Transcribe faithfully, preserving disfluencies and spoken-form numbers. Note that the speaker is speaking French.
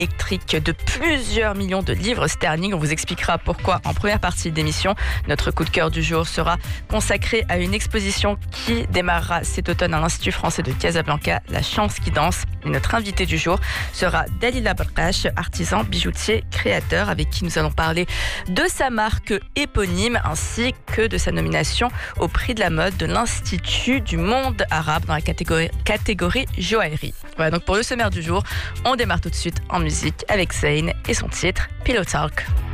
électrique de plusieurs millions de livres sterling. On vous expliquera pourquoi en première partie d'émission. Notre coup de cœur du jour sera consacré à une exposition qui démarrera cet automne à l'Institut français de Casablanca, La Chance qui danse. Et notre invité du jour sera Dalila Barkash, artisan, bijoutier, créateur, avec qui nous allons parler de sa marque éponyme ainsi que de sa nomination au prix de la mode de l'Institut du monde arabe dans la catégorie, catégorie joaillerie. Voilà donc pour le sommaire du jour, on démarre tout de suite en musique avec Zayn et son titre Pillow Talk.